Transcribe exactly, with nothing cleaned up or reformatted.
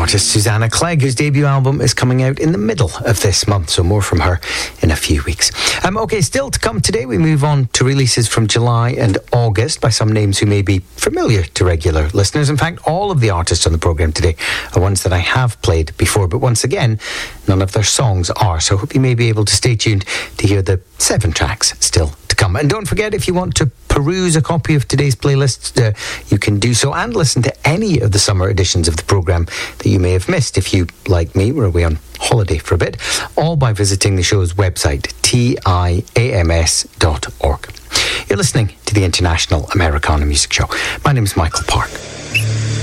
artist Susanna Clegg, whose debut album is coming out in the middle of this month, so more from her in a few weeks. Um, okay, still to come today, we move on to releases from July and August by some names who may be familiar to regular listeners. In fact, all of the artists on the programme today are ones that I have played before, but once again, none of their songs are, so I hope you may be able to stay tuned to hear the seven tracks still to come. And don't forget, if you want to peruse a copy of today's playlist, uh, you can do so, and listen to any of the summer editions of the programme that you may have missed if you, like me, were away on holiday for a bit, all by visiting the show's website, tiams dot org. You're listening to the International Americana Music Show. My name is Michael Park.